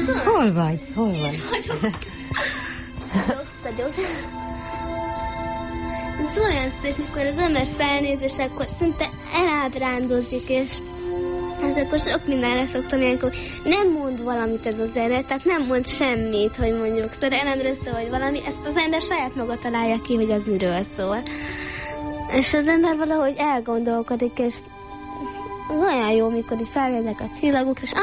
Hol vagy? Vagyok. Ez olyan szép, mikor az ember felnéz, és akkor szinte elábrándozik, és akkor sok mindenre szoktam ilyenkor, nem mond valamit ez a zene, tehát nem mond semmit, hogy mondjuk szerelemről szól, vagy valami, ezt az ember saját maga találja ki, hogy az miről szól. És az ember valahogy elgondolkodik, és olyan jó, mikor így felnézek a csillagokra, és